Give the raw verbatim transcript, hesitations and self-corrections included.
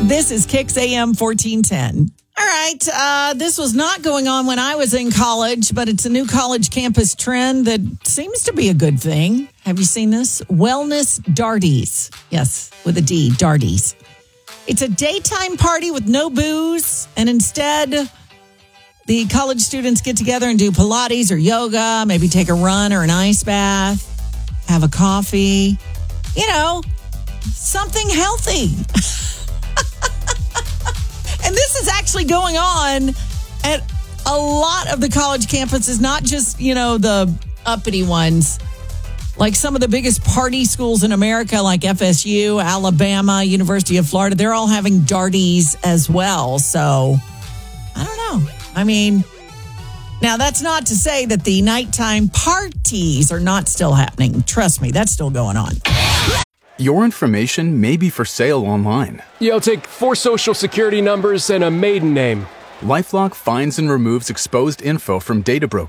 This is Kix A M fourteen ten. All right. Uh, this was not going on when I was in college, but it's a new college campus trend that seems to be a good thing. Have you seen this? Wellness Darties. Yes, with a D, Darties. It's a daytime party with no booze, and instead, the college students get together and do Pilates or yoga, maybe take a run or an ice bath, have a coffee, you know, something healthy. And this is actually going on at a lot of the college campuses, not just, you know, the uppity ones. Like some of the biggest party schools in America, like F S U, Alabama, University of Florida, they're all having Darties as well. So, I don't know. I mean, now that's not to say that the nighttime parties are not still happening. Trust me, that's still going on. Your information may be for sale online. Yeah, I'll take four social security numbers and a maiden name. LifeLock finds and removes exposed info from data brokers.